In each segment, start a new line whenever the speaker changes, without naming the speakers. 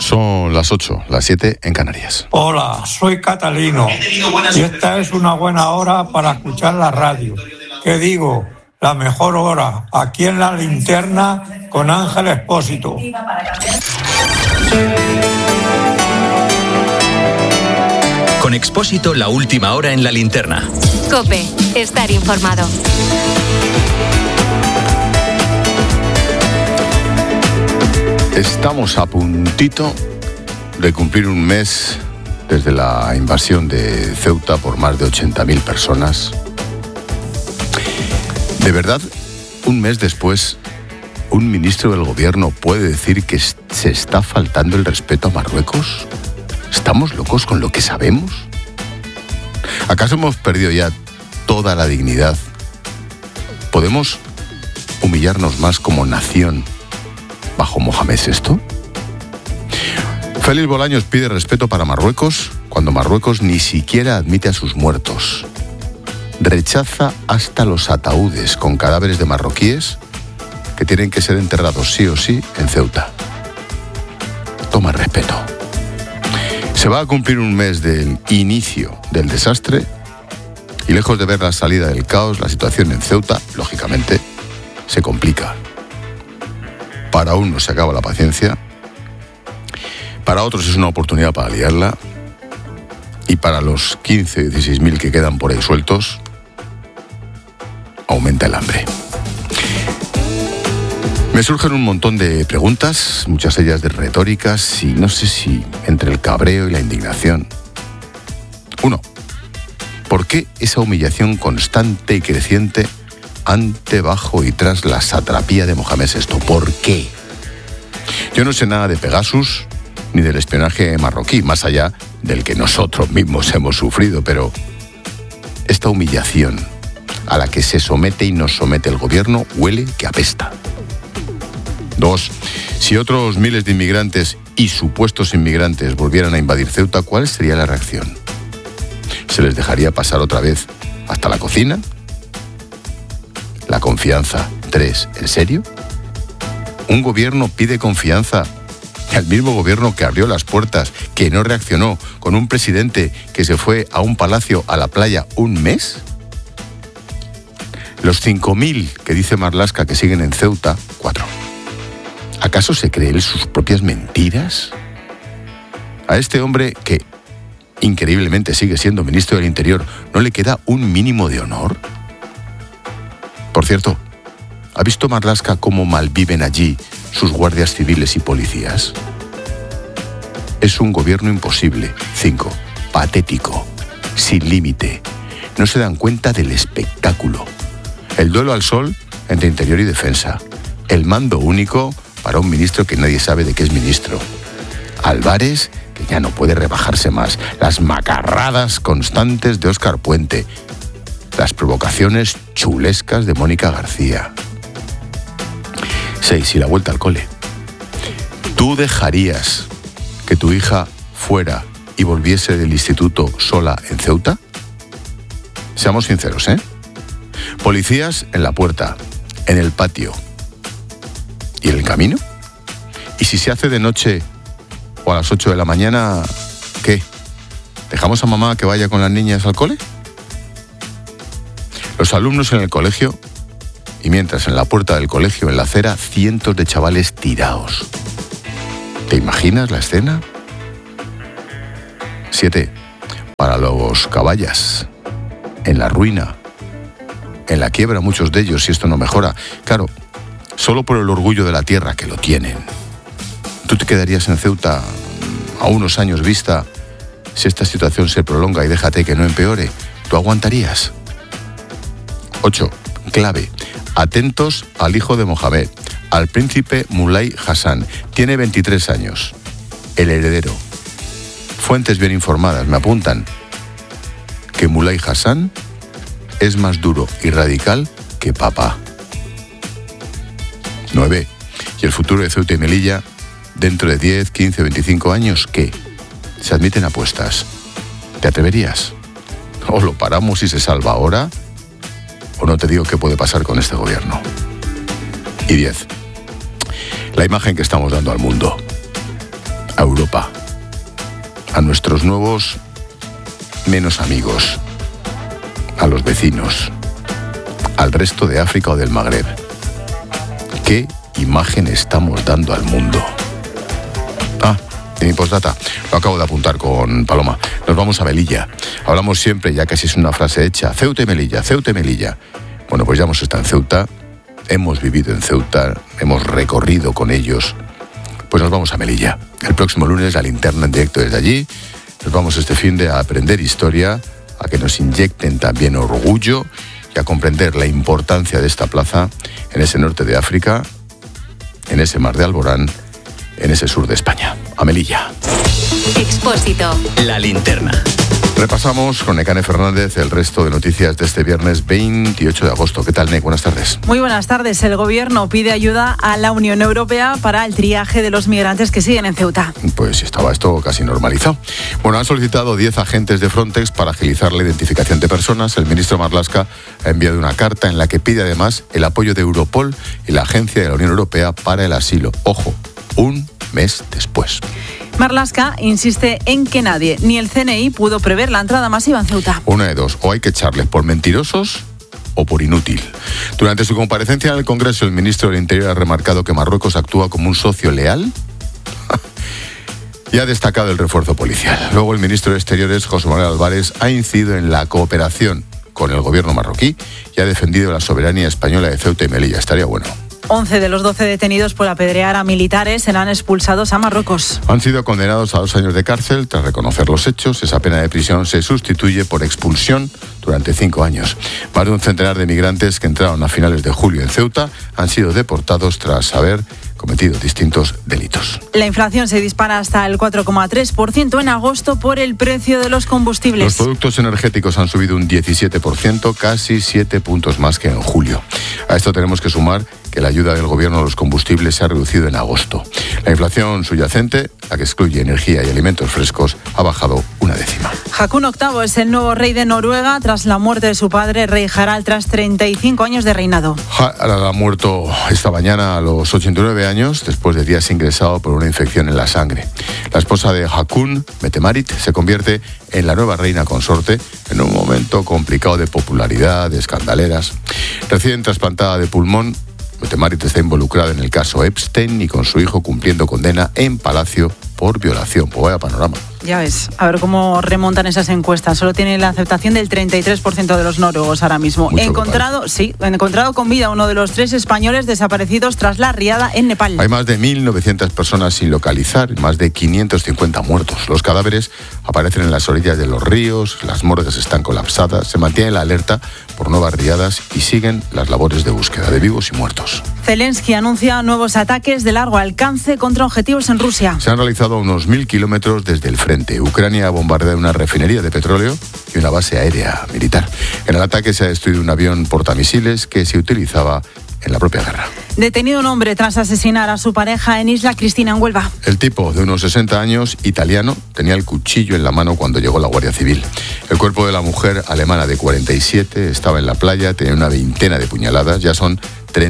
Son las 8, las 7 en Canarias.
Hola, soy Catalino y esta es una buena hora para escuchar la radio. ¿Qué digo? La mejor hora, aquí en La Linterna con Ángel Expósito.
Con Expósito, la última hora en La Linterna.
COPE, estar informado.
Estamos a puntito de cumplir un mes desde la invasión de Ceuta por más de 80.000 personas. ¿De verdad, un mes después, un ministro del gobierno puede decir que se está faltando el respeto a Marruecos? ¿Estamos locos con lo que sabemos? ¿Acaso hemos perdido ya toda la dignidad? ¿Podemos humillarnos más como nación bajo Mohamed VI? Félix Bolaños pide respeto para Marruecos cuando Marruecos ni siquiera admite a sus muertos. Rechaza hasta los ataúdes con cadáveres de marroquíes que tienen que ser enterrados sí o sí en Ceuta. Toma respeto. Se va a cumplir un mes del inicio del desastre y lejos de ver la salida del caos, la situación en Ceuta, lógicamente, se complica. Para unos se acaba la paciencia, para otros es una oportunidad para liarla y para los 15 o 16.000 que quedan por ahí sueltos, aumenta el hambre. Me surgen un montón de preguntas, muchas de ellas de retóricas, y no sé si entre el cabreo y la indignación. 1. ¿Por qué esa humillación constante y creciente ante, bajo y tras la satrapía de Mohamed VI? ¿Por qué? Yo no sé nada de Pegasus ni del espionaje marroquí, más allá del que nosotros mismos hemos sufrido, pero esta humillación a la que se somete y nos somete el gobierno huele que apesta. 2. Si otros miles de inmigrantes y supuestos inmigrantes volvieran a invadir Ceuta, ¿cuál sería la reacción? ¿Se les dejaría pasar otra vez hasta la cocina? La confianza. 3. ¿En serio? Un gobierno pide confianza. El mismo gobierno que abrió las puertas, que no reaccionó, con un presidente que se fue a un palacio a la playa un mes. Los 5.000 que dice Marlaska que siguen en Ceuta, 4. ¿Acaso se cree él sus propias mentiras? A este hombre, que increíblemente sigue siendo ministro del Interior, ¿no le queda un mínimo de honor? Por cierto, ¿ha visto Marlaska cómo malviven allí sus guardias civiles y policías? Es un gobierno imposible. 5. Patético. Sin límite. No se dan cuenta del espectáculo. El duelo al sol entre Interior y Defensa. El mando único para un ministro que nadie sabe de qué es ministro. Álvarez, que ya no puede rebajarse más. Las macarradas constantes de Óscar Puente. Las provocaciones chulescas de Mónica García. 6. Y la vuelta al cole. ¿Tú dejarías que tu hija fuera y volviese del instituto sola en Ceuta? Seamos sinceros, ¿eh? Policías en la puerta, en el patio. ¿Y en el camino? ¿Y si se hace de noche o a las 8 de la mañana, qué? ¿Dejamos a mamá que vaya con las niñas al cole? Los alumnos en el colegio, y mientras en la puerta del colegio, en la acera, cientos de chavales tirados. ¿Te imaginas la escena? 7. Para los caballas, en la ruina, en la quiebra muchos de ellos, si esto no mejora. Claro, solo por el orgullo de la tierra que lo tienen. ¿Tú te quedarías en Ceuta a unos años vista si esta situación se prolonga y déjate que no empeore? ¿Tú aguantarías? 8. Clave. Atentos al hijo de Mohamed, al príncipe Mulay Hassan. Tiene 23 años. El heredero. Fuentes bien informadas me apuntan que Mulay Hassan es más duro y radical que papá. 9. ¿Y el futuro de Ceuta y Melilla dentro de 10, 15, 25 años? ¿Qué? ¿Se admiten apuestas? ¿Te atreverías? ¿O lo paramos y se salva ahora? ¿O no te digo qué puede pasar con este gobierno? Y 10. La imagen que estamos dando al mundo. a Europa, a nuestros nuevos menos amigos, a los vecinos, al resto de África o del Magreb. ¿Qué imagen estamos dando al mundo? En mi postdata, lo acabo de apuntar con Paloma. Nos vamos a Melilla. Hablamos siempre, ya casi es una frase hecha, Ceuta y Melilla, Ceuta y Melilla. Bueno, pues ya hemos estado en Ceuta, hemos vivido en Ceuta, hemos recorrido con ellos. Pues nos vamos a Melilla. El próximo lunes la linterna en directo desde allí. Nos vamos este fin de a aprender historia, a que nos inyecten también orgullo y a comprender la importancia de esta plaza en ese norte de África, en ese mar de Alborán, en ese sur de España, a Melilla.
Expósito.
La linterna.
Repasamos con Nekane Fernández el resto de noticias de este viernes 28 de agosto. ¿Qué tal, Nek? Buenas tardes.
Muy buenas tardes. El Gobierno pide ayuda a la Unión Europea para el triaje de los migrantes que siguen en Ceuta.
Pues estaba esto casi normalizado. Bueno, han solicitado 10 agentes de Frontex para agilizar la identificación de personas. El ministro Marlaska ha enviado una carta en la que pide además el apoyo de Europol y la Agencia de la Unión Europea para el Asilo. Ojo, un mes después.
Marlaska insiste en que nadie, ni el CNI, pudo prever la entrada masiva en Ceuta.
Una de dos, o hay que echarles por mentirosos o por inútil. Durante su comparecencia en el Congreso, el ministro del Interior ha remarcado que Marruecos actúa como un socio leal y ha destacado el refuerzo policial. Luego, el ministro de Exteriores, José Manuel Álvarez, ha incidido en la cooperación con el gobierno marroquí y ha defendido la soberanía española de Ceuta y Melilla. Estaría bueno.
11 de los 12 detenidos por apedrear a militares serán expulsados a Marruecos.
Han sido condenados a 2 años de cárcel tras reconocer los hechos. Esa pena de prisión se sustituye por expulsión durante 5 años. Más de un centenar de migrantes que entraron a finales de julio en Ceuta han sido deportados tras haber cometido distintos delitos.
La inflación se dispara hasta el 4,3% en agosto por el precio de los combustibles.
Los productos energéticos han subido un 17%, casi 7 puntos más que en julio. A esto tenemos que sumar que la ayuda del gobierno a los combustibles se ha reducido en agosto. La inflación subyacente, la que excluye energía y alimentos frescos, ha bajado 1/10.
Haakon VIII es el nuevo rey de Noruega tras la muerte de su padre, rey Harald, tras 35 años de reinado.
Harald ha muerto esta mañana a los 89 años, después de días ingresado por una infección en la sangre. La esposa de Haakon, Mette-Marit, se convierte en la nueva reina consorte en un momento complicado de popularidad, de escandaleras. Recién trasplantada de pulmón, Mette-Marit está involucrada en el caso Epstein y con su hijo cumpliendo condena en Palacio por violación. Pues vaya panorama.
Ya ves, a ver cómo remontan esas encuestas. Solo tiene la aceptación del 33% de los noruegos ahora mismo. Encontrado con vida uno de los 3 españoles desaparecidos tras la riada en Nepal.
Hay más de 1.900 personas sin localizar, más de 550 muertos. Los cadáveres aparecen en las orillas de los ríos, las morgues están colapsadas, se mantiene la alerta por nuevas riadas y siguen las labores de búsqueda de vivos y muertos.
Zelensky anuncia nuevos ataques de largo alcance contra objetivos en Rusia.
Se han realizado a unos 1.000 kilómetros desde el frente. Ucrania ha bombardeado una refinería de petróleo y una base aérea militar. En el ataque se ha destruido un avión portamisiles que se utilizaba en la propia guerra.
Detenido un hombre tras asesinar a su pareja en Isla Cristina, en Huelva.
El tipo, de unos 60 años, italiano, tenía el cuchillo en la mano cuando llegó la Guardia Civil. El cuerpo de la mujer alemana de 47 estaba en la playa, tenía una veintena de puñaladas, ya son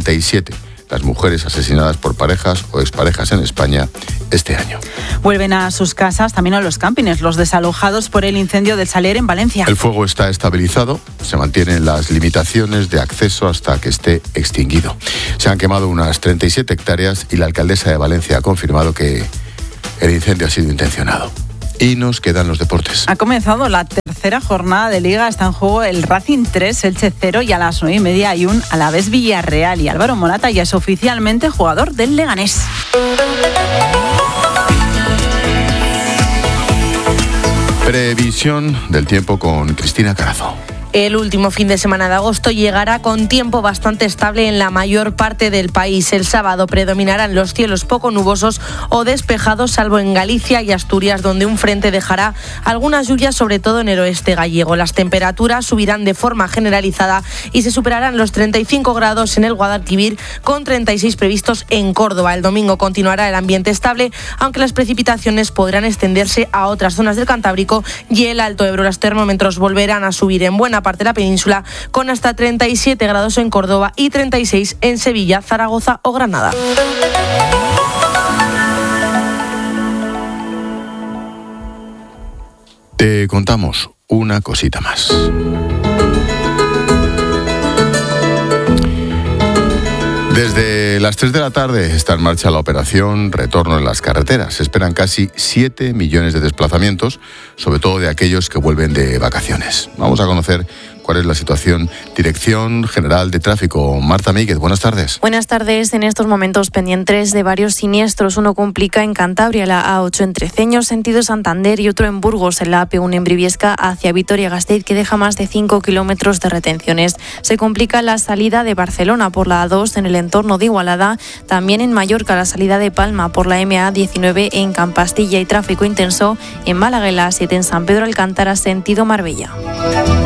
37 las mujeres asesinadas por parejas o exparejas en España este año.
Vuelven a sus casas, también a los campings, los desalojados por el incendio del Saler en Valencia.
El fuego está estabilizado, se mantienen las limitaciones de acceso hasta que esté extinguido. Se han quemado unas 37 hectáreas y la alcaldesa de Valencia ha confirmado que el incendio ha sido intencionado. Y nos quedan los deportes.
Ha comenzado la tercera jornada de Liga. Está en juego el Racing 3, Elche 0 y a las 9:30 hay un Alavés Villarreal. Y Álvaro Morata ya es oficialmente jugador del Leganés.
Previsión del tiempo con Cristina Carazo.
El último fin de semana de agosto llegará con tiempo bastante estable en la mayor parte del país. El sábado predominarán los cielos poco nubosos o despejados, salvo en Galicia y Asturias, donde un frente dejará algunas lluvias, sobre todo en el oeste gallego. Las temperaturas subirán de forma generalizada y se superarán los 35 grados en el Guadalquivir, con 36 previstos en Córdoba. El domingo continuará el ambiente estable, aunque las precipitaciones podrán extenderse a otras zonas del Cantábrico y el Alto Ebro. Los termómetros volverán a subir en buena parte de la península, con hasta 37 grados en Córdoba y 36 en Sevilla, Zaragoza o Granada.
Te contamos una cosita más. Desde las 3 de la tarde está en marcha la operación Retorno en las carreteras. Se esperan casi 7 millones de desplazamientos, sobre todo de aquellos que vuelven de vacaciones. Vamos a conocer cuál es la situación. Dirección General de Tráfico, Marta Míguez, buenas tardes.
Buenas tardes. En estos momentos pendientes de varios siniestros. Uno complica en Cantabria, la A8 en Treceños, sentido Santander, y otro en Burgos, en la AP1 en Briviesca, hacia Vitoria-Gasteiz, que deja más de 5 kilómetros de retenciones. Se complica la salida de Barcelona por la A2 en el entorno de Igualada, también en Mallorca la salida de Palma por la MA19 en Campastilla, y tráfico intenso en Málaga, la A7 en San Pedro Alcántara, sentido Marbella.